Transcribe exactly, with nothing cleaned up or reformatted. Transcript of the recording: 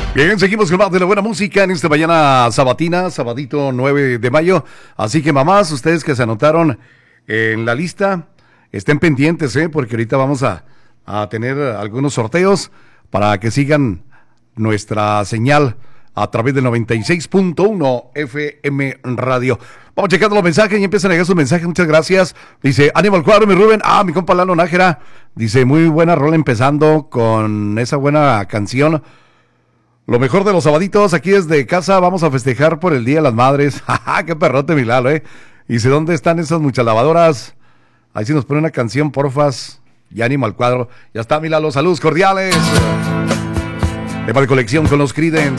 Bien, seguimos con más de la buena música en esta mañana sabatina, sabadito nueve de mayo. Así que mamás, ustedes que se anotaron en la lista, estén pendientes, ¿eh? Porque ahorita vamos a, a tener algunos sorteos para que sigan nuestra señal a través del noventa y seis punto uno F M Radio. Vamos checando los mensajes y empiezan a llegar sus mensajes. Muchas gracias. Dice, ánimo al cuadro, mi Rubén. Ah, mi compa Lalo Nájera. Dice, muy buena rola empezando con esa buena canción. Lo mejor de los sabaditos, aquí desde casa vamos a festejar por el Día de las Madres. ¡Jaja! ¡Qué perrote, mi Lalo, eh! Dice, ¿dónde están esas muchas lavadoras? Ahí sí nos pone una canción, porfas. Y ánimo al cuadro. Ya está, mi Lalo. Saludos cordiales. Tema de colección con los Creedence.